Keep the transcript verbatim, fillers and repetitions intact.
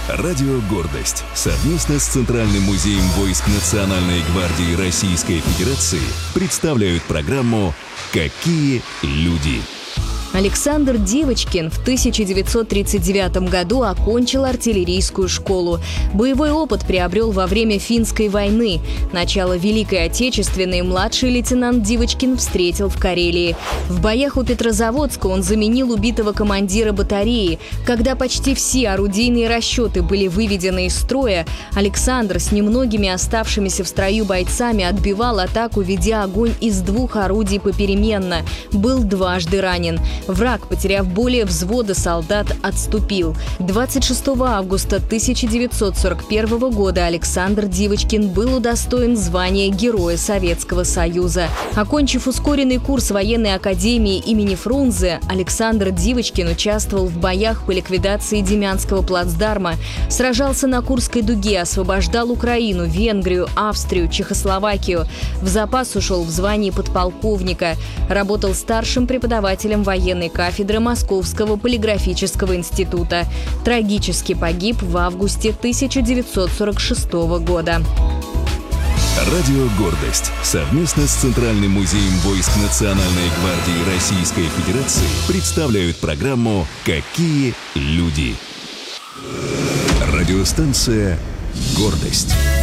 Радио «Гордость» совместно с Центральным музеем войск Национальной гвардии Российской Федерации представляют программу «Какие люди?». Александр Девочкин в тысяча девятьсот тридцать девятом году окончил артиллерийскую школу. Боевой опыт приобрел во время Финской войны. Начало Великой Отечественной младший лейтенант Девочкин встретил в Карелии. В боях у Петрозаводска он заменил убитого командира батареи. Когда почти все орудийные расчеты были выведены из строя, Александр с немногими оставшимися в строю бойцами отбивал атаку, ведя огонь из двух орудий попеременно. Был дважды ранен. Враг, потеряв более взвода солдат, отступил. двадцать шестого августа тысяча девятьсот сорок первого года Александр Девочкин был удостоен звания Героя Советского Союза. Окончив ускоренный курс военной академии имени Фрунзе, Александр Девочкин участвовал в боях по ликвидации Демянского плацдарма, сражался на Курской дуге, освобождал Украину, Венгрию, Австрию, Чехословакию. В запас ушел в звании подполковника, работал старшим преподавателем военной кафедры Московского полиграфического института. Трагически погиб в августе тысяча девятьсот сорок шестого года. Радио «Гордость» совместно с Центральным музеем войск Национальной гвардии Российской Федерации представляют программу «Какие люди?». Радиостанция «Гордость».